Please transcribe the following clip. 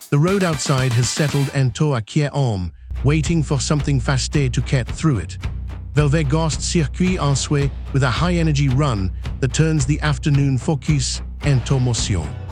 The road outside has settled into a quiet homme, waiting for something faster to cut through it. Velvet Ghost circuit en soi with a high-energy run that turns the afternoon focus into motion.